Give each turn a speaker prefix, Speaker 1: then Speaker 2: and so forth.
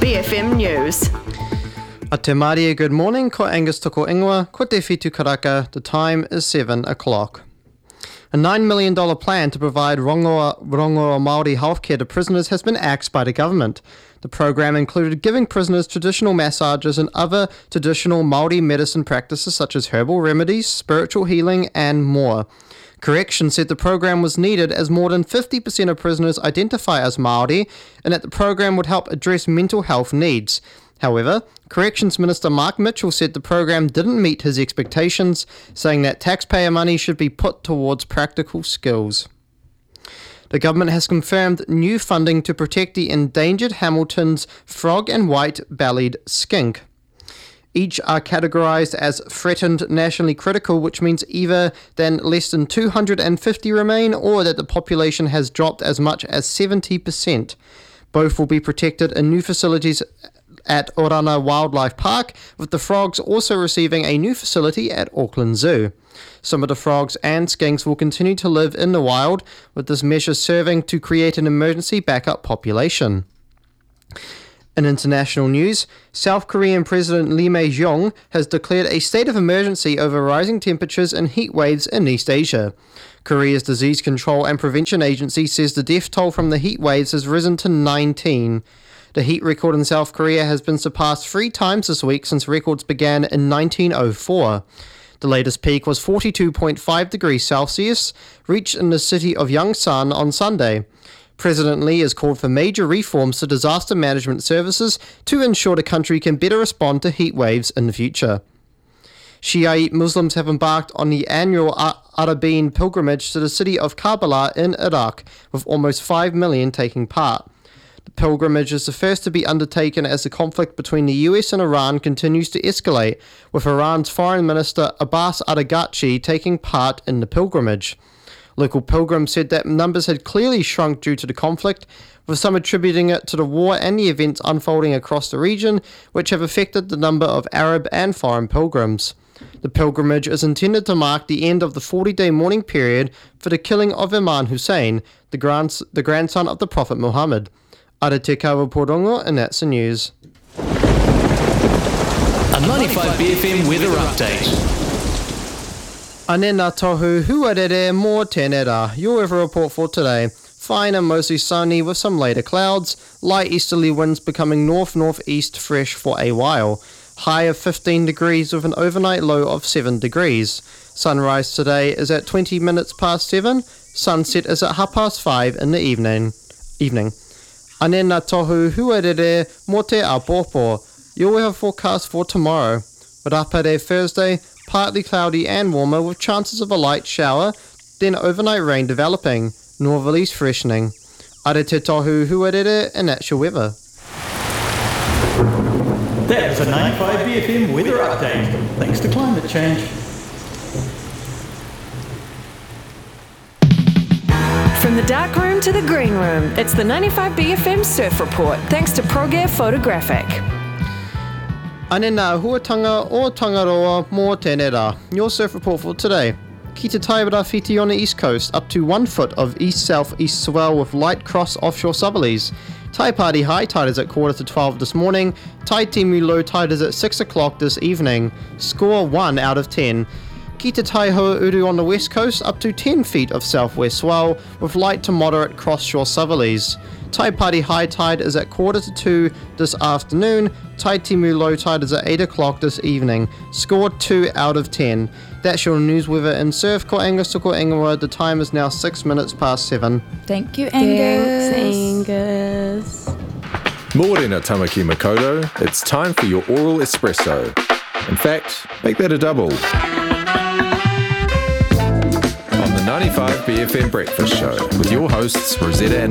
Speaker 1: BFM News.
Speaker 2: A te Māria, good morning. Ko Angus toko ingoa. Ko te whitu karaka. The time is 7 o'clock. A $9 million plan to provide rongoa Māori healthcare to prisoners has been axed by the government. The program included giving prisoners traditional massages and other traditional Māori medicine practices such as herbal remedies, spiritual healing, and more. Corrections said the program was needed as more than 50% of prisoners identify as Māori and that the program would help address mental health needs. However, Corrections Minister Mark Mitchell said the program didn't meet his expectations, saying that taxpayer money should be put towards practical skills. The government has confirmed new funding to protect the endangered Hamilton's frog and white-bellied skink. Each are categorised as threatened nationally critical, which means either then less than 250 remain or that the population has dropped as much as 70%. Both will be protected in new facilities at Orana Wildlife Park, with the frogs also receiving a new facility at Auckland Zoo. Some of the frogs and skinks will continue to live in the wild, with this measure serving to create an emergency backup population. In international news, South Korean President Lee Jae-myung has declared a state of emergency over rising temperatures and heat waves in East Asia. Korea's Disease Control and Prevention Agency says the death toll from the heat waves has risen to 19. The heat record in South Korea has been surpassed 3 times this week since records began in 1904. The latest peak was 42.5 degrees Celsius, reached in the city of Yongsan on Sunday. President Lee has called for major reforms to disaster management services to ensure the country can better respond to heat waves in the future. Shiite Muslims have embarked on the annual Arabeen pilgrimage to the city of Karbala in Iraq, with almost 5 million taking part. The pilgrimage is the first to be undertaken as the conflict between the US and Iran continues to escalate, with Iran's Foreign Minister Abbas Araghchi taking part in the pilgrimage. Local pilgrims said that numbers had clearly shrunk due to the conflict, with some attributing it to the war and the events unfolding across the region, which have affected the number of Arab and foreign pilgrims. The pilgrimage is intended to mark the end of the 40-day mourning period for the killing of Imam Hussein, the grandson of the Prophet Muhammad. Ara te kawa porongo, and that's the news.
Speaker 3: A 95 BFM weather update.
Speaker 2: Ane ngā tohu huarere mō tēnei rā. Your weather report for today. Fine and mostly sunny with some later clouds. Light easterly winds becoming north-northeast fresh for a while. High of 15 degrees with an overnight low of 7 degrees. Sunrise today is at 20 minutes past 7. Sunset is at 5:30 in the evening. Ane ngā tohu huarere mō te Apopo. Your weather forecast for tomorrow. Rapare Thursday, partly cloudy and warmer with chances of a light shower, then overnight rain developing, northerlies freshening. Ara te tohu huarere, and that's your weather.
Speaker 4: That was a 95 BFM weather update, thanks to climate change.
Speaker 1: From the dark room to the green room, it's the 95 BFM Surf Report, thanks to ProGear Photographic.
Speaker 2: Ane ngā huatanga o Tangaroa mō tēnei rā. Your surf report for today. Ki te Tairawhiti on the east coast, up to 1 foot of east-south-east swell with light cross offshore southerlies. Taipāti high tide is at 11:45 this morning. Taitimu low tide is at 6 o'clock this evening. Score 1 out of 10. Ki te Taihoa Uru on the west coast, up to 10 feet of southwest swell with light to moderate cross-shore southerlies. Taipāti high tide is at 1:45 this afternoon. Taitimu low tide is at 8 o'clock this evening. Score 2 out of 10. That's your news weather and surf. Ko Angus toko ingoa. The time is now 6 minutes past 7.
Speaker 5: Thank you, Angus.
Speaker 6: Thanks, Angus.
Speaker 7: Morena Tamaki Makoto, it's time for your oral espresso. In fact, make that a double. On the 95 BFM Breakfast Show with your hosts Rosetta and